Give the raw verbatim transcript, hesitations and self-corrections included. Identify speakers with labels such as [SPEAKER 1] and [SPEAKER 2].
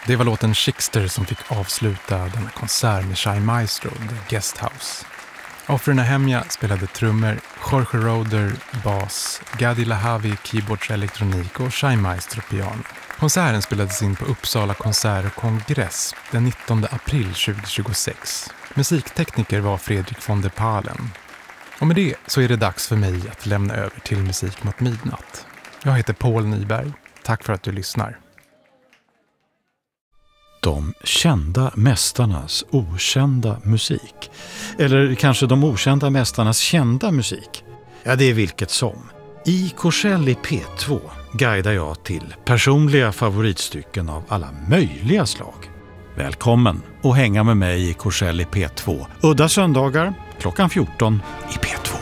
[SPEAKER 1] Det var låten Shikster som fick avsluta denna konsert med Shai Maestro, The Guest House. Afro Nehemia spelade trummor, Jorge Roder, bas, Gadi Lahavi, keyboards, elektronik och Shai Maestro piano. Konserten spelades in på Uppsala konsert och kongress den nittonde april tjugohundratjugosex. Musiktekniker var Fredrik von der Palen. Och med det så är det dags för mig att lämna över till Musik mot midnatt. Jag heter Paul Nyberg. Tack för att du lyssnar.
[SPEAKER 2] De kända mästarnas okända musik. Eller kanske de okända mästarnas kända musik. Ja, det är vilket som. I Korsell i P två guidar jag till personliga favoritstycken av alla möjliga slag. Välkommen och hänga med mig i Korsell i P två. Udda söndagar klockan fjorton i P två.